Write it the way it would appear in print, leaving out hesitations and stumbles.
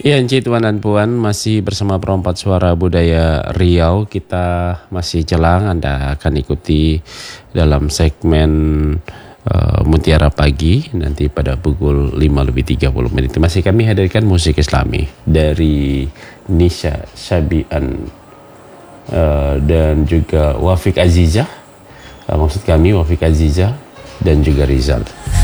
Ya, Encik Tuan dan Puan, masih bersama Perompak Suara Budaya Riau. Kita masih jelang, Anda akan ikuti dalam segmen Mutiara Pagi nanti pada pukul 5:30. Masih kami hadirkan musik Islami dari Nisha Syabian dan juga Wafik Azizah. Maksud kami Wafik Azizah dan juga Rizal.